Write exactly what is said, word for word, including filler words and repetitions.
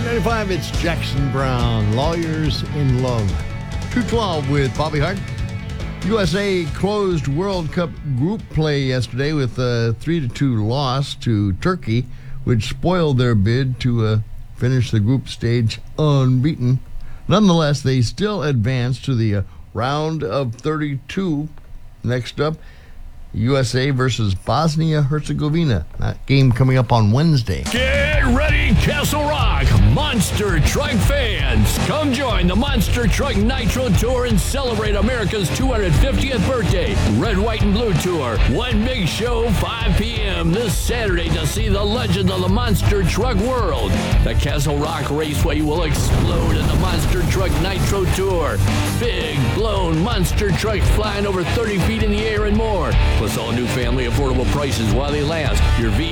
ninety-five, it's Jackson Brown, Lawyers in Love. two twelve with Bobby Hart. U S A closed World Cup group play yesterday with a three to two loss to Turkey, which spoiled their bid to uh, finish the group stage unbeaten. Nonetheless, they still advanced to the uh, round of thirty-two. Next up, U S A versus Bosnia-Herzegovina. That game coming up on Wednesday. Get ready, Castle Rock Monster Truck fans. Come join the Monster Truck Nitro Tour and celebrate America's two hundred fiftieth birthday. Red, White, and Blue Tour. One big show, five p.m. this Saturday to see the legend of the Monster Truck world. The Castle Rock Raceway will explode in the Monster Truck Nitro Tour. Big, blown monster trucks flying over thirty feet in the air and more. Plus all new family affordable prices while they last. Your V